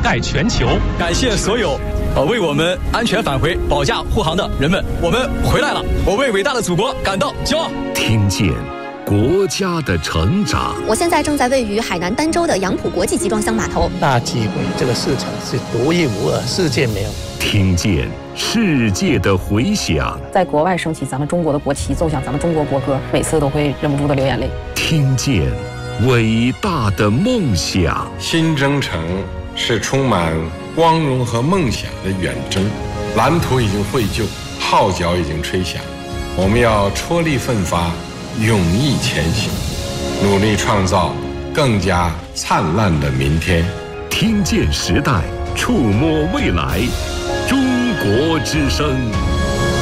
盖全球。 感谢所有为我们安全返回保驾护航的人们，我们回来了，我为伟大的祖国感到骄傲。 听见国家的成长。 我现在正在位于海南儋州的杨浦国际集装箱码头。 大机会，这个市场是独一无二，世界没有。 听见世界的回响， 在国外升起咱们中国的国旗，奏响咱们中国国歌，每次都会忍不住的流眼泪。 听见伟大的梦想。 新征程是充满光荣和梦想的远征，蓝图已经绘就，号角已经吹响，我们要踔厉奋发，勇毅前行，努力创造更加灿烂的明天。 听见时代，触摸未来，中国之声。